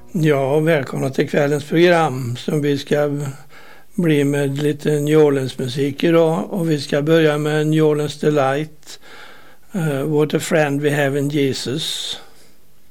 Ja, välkomna till kvällens program som vi ska bli med lite New Orleans musik idag. Och vi ska börja med New Orleans Delight, What a Friend We Have in Jesus.